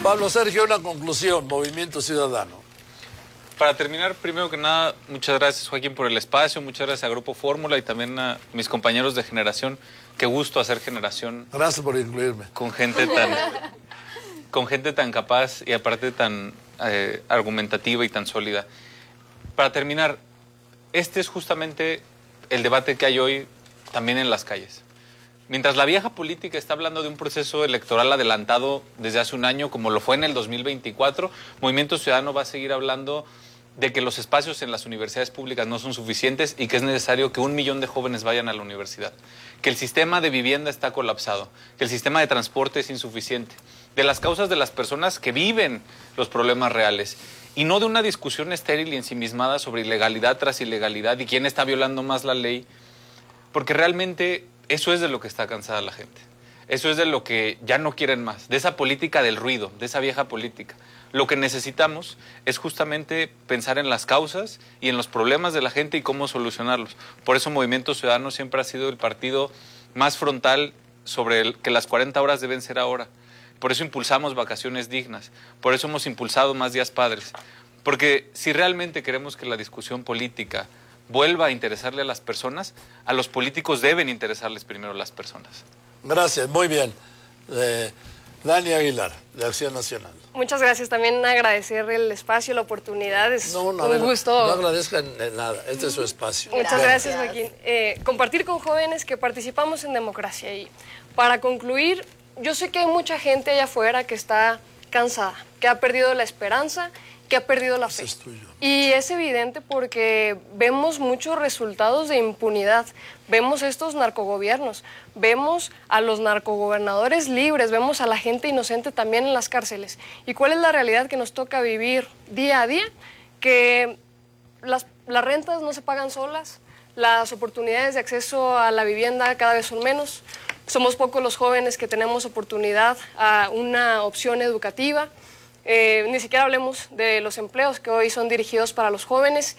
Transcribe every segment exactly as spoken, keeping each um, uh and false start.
Pablo Sergio, una conclusión, Movimiento Ciudadano. Para terminar, primero que nada, muchas gracias, Joaquín, por el espacio, muchas gracias a Grupo Fórmula y también a mis compañeros de generación. Qué gusto hacer generación. Gracias por incluirme. Con gente tan, con gente tan capaz y aparte tan eh, argumentativa y tan sólida. Para terminar, este es justamente el debate que hay hoy también en las calles. Mientras la vieja política está hablando de un proceso electoral adelantado desde hace un año, como lo fue en el dos mil veinticuatro, Movimiento Ciudadano va a seguir hablando de que los espacios en las universidades públicas no son suficientes y que es necesario que un millón de jóvenes vayan a la universidad, que el sistema de vivienda está colapsado, que el sistema de transporte es insuficiente, de las causas de las personas que viven los problemas reales y no de una discusión estéril y ensimismada sobre ilegalidad tras ilegalidad y quién está violando más la ley, porque realmente eso es de lo que está cansada la gente. Eso es de lo que ya no quieren más, de esa política del ruido, de esa vieja política. Lo que necesitamos es justamente pensar en las causas y en los problemas de la gente y cómo solucionarlos. Por eso Movimiento Ciudadano siempre ha sido el partido más frontal sobre el que las cuarenta horas deben ser ahora. Por eso impulsamos vacaciones dignas, por eso hemos impulsado más días padres. Porque si realmente queremos que la discusión política vuelva a interesarle a las personas, a los políticos deben interesarles primero las personas. Gracias, muy bien. Eh, Dani Aguilar, de Acción Nacional. Muchas gracias, también agradecer el espacio, la oportunidad, es no, no, un ver, gusto. No agradezcan nada, este es su espacio. Muchas gracias, Joaquín. Eh, compartir con jóvenes que participamos en democracia. Y para concluir, yo sé que hay mucha gente allá afuera que está cansada, que ha perdido la esperanza, que ha perdido la fe. Y es evidente porque vemos muchos resultados de impunidad, vemos estos narcogobiernos, vemos a los narcogobernadores libres, vemos a la gente inocente también en las cárceles. ¿Y cuál es la realidad que nos toca vivir día a día? Que las, las rentas no se pagan solas, las oportunidades de acceso a la vivienda cada vez son menos, somos pocos los jóvenes que tenemos oportunidad a una opción educativa. Eh, ni siquiera hablemos de los empleos que hoy son dirigidos para los jóvenes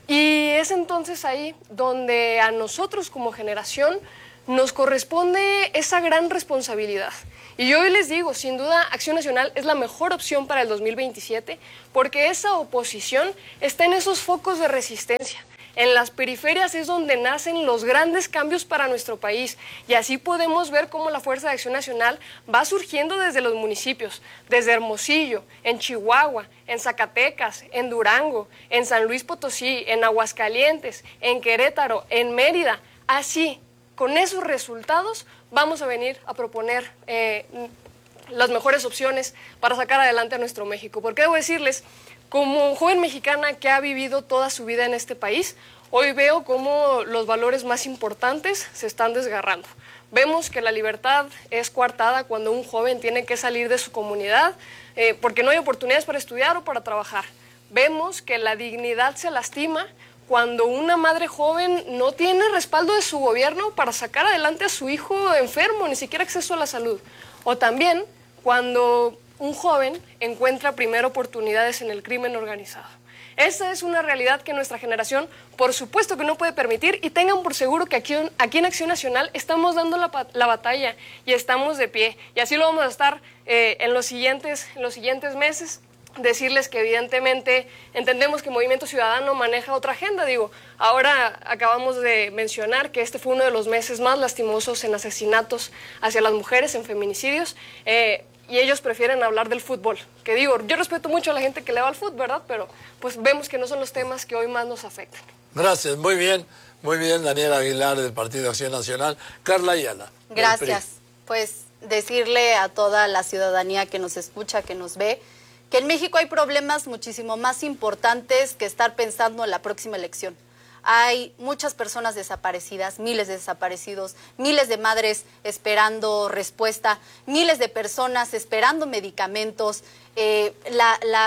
y es entonces ahí donde a nosotros como generación nos corresponde esa gran responsabilidad. Y yo hoy les digo, sin duda, Acción Nacional es la mejor opción para el dos mil veintisiete porque esa oposición está en esos focos de resistencia. En las periferias es donde nacen los grandes cambios para nuestro país y así podemos ver cómo la Fuerza de Acción Nacional va surgiendo desde los municipios, desde Hermosillo, en Chihuahua, en Zacatecas, en Durango, en San Luis Potosí, en Aguascalientes, en Querétaro, en Mérida. Así, con esos resultados vamos a venir a proponer eh, las mejores opciones para sacar adelante a nuestro México. Porque debo decirles, como joven mexicana que ha vivido toda su vida en este país, hoy veo cómo los valores más importantes se están desgarrando. Vemos que la libertad es coartada cuando un joven tiene que salir de su comunidad eh, porque no hay oportunidades para estudiar o para trabajar. Vemos que la dignidad se lastima cuando una madre joven no tiene respaldo de su gobierno para sacar adelante a su hijo enfermo, ni siquiera acceso a la salud. O también cuando un joven encuentra primero oportunidades en el crimen organizado. Esa es una realidad que nuestra generación, por supuesto que no puede permitir, y tengan por seguro que aquí, aquí en Acción Nacional estamos dando la, la batalla y estamos de pie. Y así lo vamos a estar eh, en, los siguientes, en los siguientes meses. Decirles que evidentemente entendemos que Movimiento Ciudadano maneja otra agenda. Digo, ahora acabamos de mencionar que este fue uno de los meses más lastimosos en asesinatos hacia las mujeres, en feminicidios. Eh, Y ellos prefieren hablar del fútbol. Que digo, yo respeto mucho a la gente que le va al fútbol, ¿verdad? Pero pues vemos que no son los temas que hoy más nos afectan. Gracias, muy bien, muy bien, Daniela Aguilar del Partido Acción Nacional. Carla Ayala. Gracias. Pues decirle a toda la ciudadanía que nos escucha, que nos ve, que en México hay problemas muchísimo más importantes que estar pensando en la próxima elección. Hay muchas personas desaparecidas, miles de desaparecidos, miles de madres esperando respuesta, miles de personas esperando medicamentos, eh, la, la,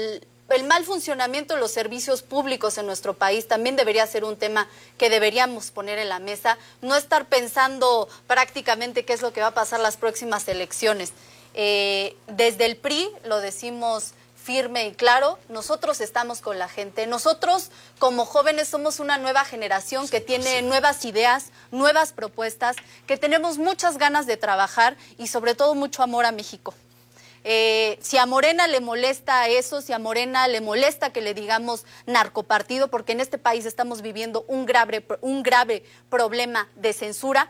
el mal funcionamiento de los servicios públicos en nuestro país también debería ser un tema que deberíamos poner en la mesa, no estar pensando prácticamente qué es lo que va a pasar las próximas elecciones. Eh, desde el P R I lo decimos firme y claro, nosotros estamos con la gente. Nosotros, como jóvenes, somos una nueva generación que tiene nuevas ideas, nuevas propuestas, que tenemos muchas ganas de trabajar y sobre todo mucho amor a México. Eh, si a Morena le molesta eso, si a Morena le molesta que le digamos narcopartido, porque en este país estamos viviendo un grave, un grave problema de censura,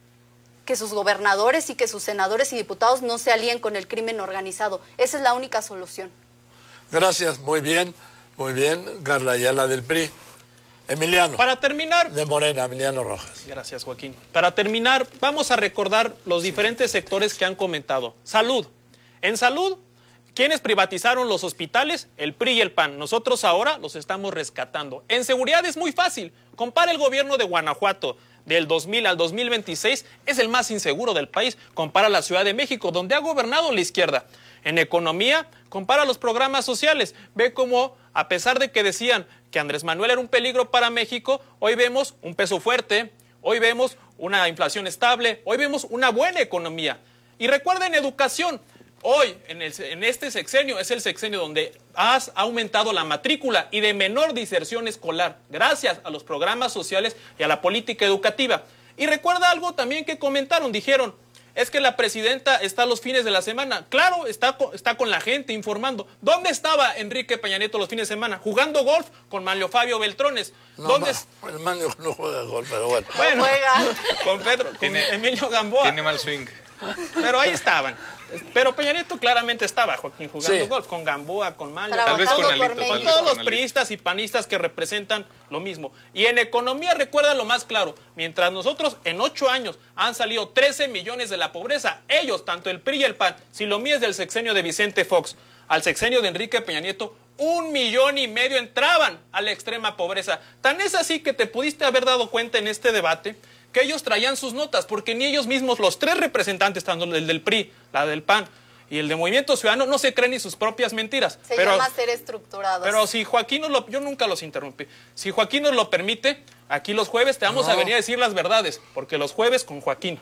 que sus gobernadores y que sus senadores y diputados no se alíen con el crimen organizado. Esa es la única solución. Gracias, muy bien, muy bien, Carla Ayala del P R I. Emiliano. Para terminar... De Morena, Emiliano Rojas. Gracias, Joaquín. Para terminar, vamos a recordar los diferentes sectores que han comentado. Salud. En salud, ¿quiénes privatizaron los hospitales? El P R I y el P A N. Nosotros ahora los estamos rescatando. En seguridad es muy fácil. Compara el gobierno de Guanajuato del dos mil al dos mil veintiséis, es el más inseguro del país. Compara la Ciudad de México, donde ha gobernado la izquierda. En economía, compara los programas sociales. Ve cómo, a pesar de que decían que Andrés Manuel era un peligro para México, hoy vemos un peso fuerte, hoy vemos una inflación estable, hoy vemos una buena economía. Y recuerden educación. Hoy, en, el, en este sexenio, es el sexenio donde has aumentado la matrícula y de menor diserción escolar, gracias a los programas sociales y a la política educativa. Y recuerda algo también que comentaron, dijeron, es que la presidenta está los fines de la semana. Claro, está, está con la gente informando. ¿Dónde estaba Enrique Peña Nieto los fines de semana? Jugando golf con Manlio Fabio Beltrones. No, ¿Dónde? Ma, el Manlio no juega golf, pero bueno. Bueno, juega. Con Pedro, con Tiene- Emilio Gamboa. Tiene mal swing. Pero ahí estaban. Pero Peña Nieto claramente estaba, Joaquín, jugando Sí. golf con Gamboa, con Manlio. Tal vez con Trabajando por Alito. México. tal Con vez todos los con Alito. priistas y panistas que representan lo mismo. Y en economía, recuerda lo más claro, mientras nosotros en ocho años han salido trece millones de la pobreza, ellos, tanto el P R I y el P A N, si lo mío es del sexenio de Vicente Fox al sexenio de Enrique Peña Nieto, un millón y medio entraban a la extrema pobreza. Tan es así que te pudiste haber dado cuenta en este debate que ellos traían sus notas, porque ni ellos mismos, los tres representantes, tanto el del P R I, la del P A N y el de Movimiento Ciudadano, no se creen ni sus propias mentiras. Se pero, llama ser estructurados. pero si Joaquín nos lo... Yo nunca los interrumpí. Si Joaquín nos lo permite, aquí los jueves te vamos No. a venir a decir las verdades, porque los jueves con Joaquín.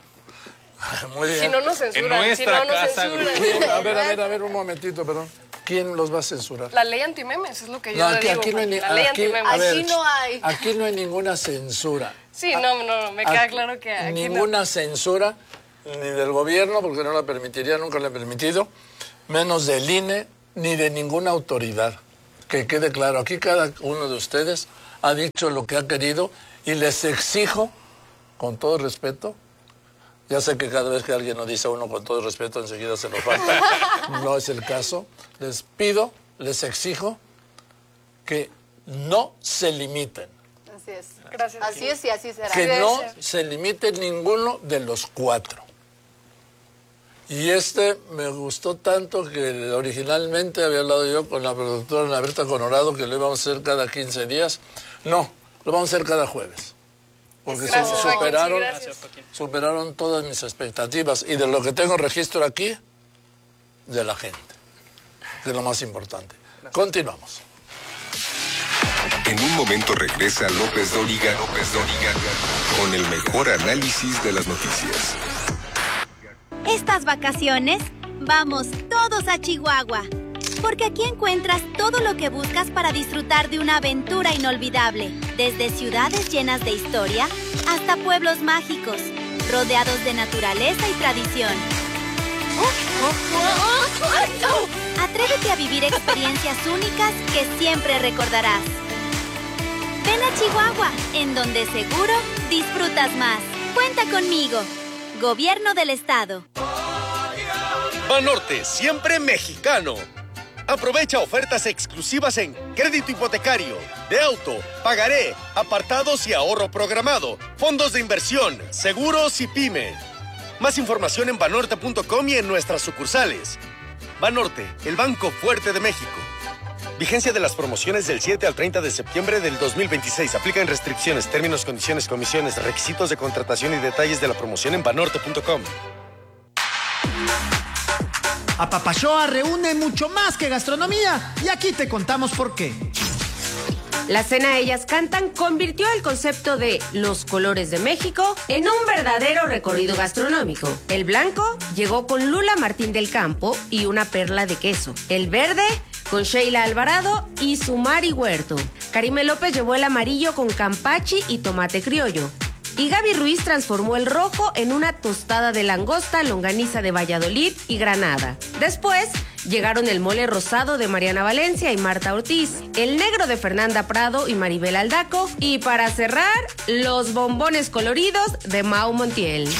Muy bien. Si no nos censuran, En si nuestra no nos casa, censuran. ¿Quién? A ver, a ver, a ver, un momentito, perdón. ¿Quién los va a censurar? La ley antimemes es lo que yo No, le aquí, digo. aquí no hay, ni- la ley aquí, antimemes. a ver, Aquí no hay. Aquí no hay ninguna censura. Sí, no, no, no, me queda Aquí- claro que aquí ninguna censura, ni del gobierno, porque no la permitiría, nunca la he permitido, menos del I N E, ni de ninguna autoridad. Que quede claro, aquí cada uno de ustedes ha dicho lo que ha querido y les exijo, con todo respeto, ya sé que cada vez que alguien nos dice a uno con todo respeto, enseguida se lo falta, no es el caso, les pido, les exijo que no se limiten. Así es. Gracias. Así es y así será. Que debe no ser. se limite ninguno de los cuatro. Y este me gustó tanto que originalmente había hablado yo con la productora Ana Berta Conorado que lo íbamos a hacer cada quince días. No, lo vamos a hacer cada jueves. Porque su- Gracias, Joaquín, superaron, sí, gracias. superaron todas mis expectativas. Y de lo que tengo registro aquí, de la gente. Que es lo más importante. Continuamos. En un momento regresa López Dóriga, López Dóriga, con el mejor análisis de las noticias. Estas vacaciones, vamos todos a Chihuahua, porque aquí encuentras todo lo que buscas para disfrutar de una aventura inolvidable, desde ciudades llenas de historia hasta pueblos mágicos, rodeados de naturaleza y tradición. Atrévete a vivir experiencias únicas que siempre recordarás. Ven a Chihuahua, en donde seguro disfrutas más. Cuenta conmigo. Gobierno del Estado. Banorte, siempre mexicano. Aprovecha ofertas exclusivas en crédito hipotecario, de auto, pagaré, apartados y ahorro programado, fondos de inversión, seguros y pyme. Más información en banorte punto com y en nuestras sucursales. Banorte, el banco fuerte de México. Vigencia de las promociones del siete al treinta de septiembre del dos mil veintiséis. Aplican restricciones, términos, condiciones, comisiones, requisitos de contratación y detalles de la promoción en banorte punto com. Apapashoa reúne mucho más que gastronomía y aquí te contamos por qué. La cena Ellas Cantan convirtió el concepto de los colores de México en un verdadero recorrido gastronómico. El blanco llegó con Lula Martín del Campo y una perla de queso. El verde con Sheila Alvarado y Sumari Huerto. Karime López llevó el amarillo con campachi y tomate criollo. Y Gaby Ruiz transformó el rojo en una tostada de langosta, longaniza de Valladolid y Granada. Después llegaron el mole rosado de Mariana Valencia y Marta Ortiz, el negro de Fernanda Prado y Maribel Aldaco, y para cerrar, los bombones coloridos de Mau Montiel.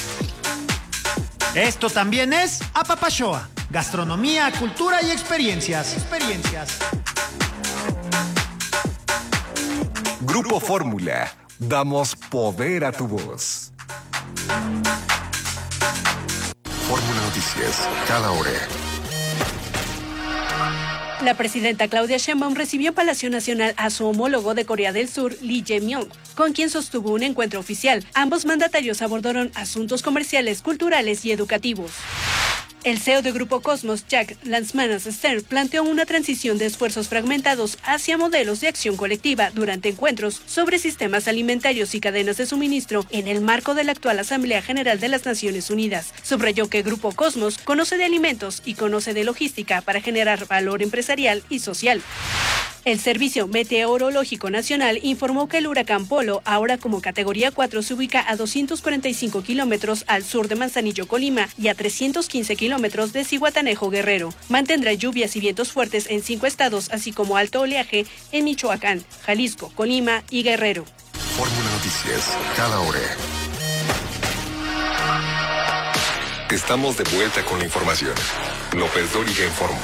Esto también es Apapashoa. Gastronomía, cultura y experiencias. Experiencias. Grupo Fórmula. Damos poder a tu voz. Fórmula Noticias. Cada hora. La presidenta Claudia Sheinbaum recibió en Palacio Nacional a su homólogo de Corea del Sur, Lee Jae-myung, con quien sostuvo un encuentro oficial. Ambos mandatarios abordaron asuntos comerciales, culturales y educativos. El C E O de Grupo Cosmos, Jack Lansmanas-Stern, planteó una transición de esfuerzos fragmentados hacia modelos de acción colectiva durante encuentros sobre sistemas alimentarios y cadenas de suministro en el marco de la actual Asamblea General de las Naciones Unidas. Subrayó que Grupo Cosmos conoce de alimentos y conoce de logística para generar valor empresarial y social. El Servicio Meteorológico Nacional informó que el huracán Polo, ahora como categoría cuatro, se ubica a doscientos cuarenta y cinco kilómetros al sur de Manzanillo, Colima, y a trescientos quince kilómetros de Zihuatanejo, Guerrero. Mantendrá lluvias y vientos fuertes en cinco estados, así como alto oleaje en Michoacán, Jalisco, Colima y Guerrero. Fórmula Noticias, cada hora. Estamos de vuelta con la información. López Dóriga informa.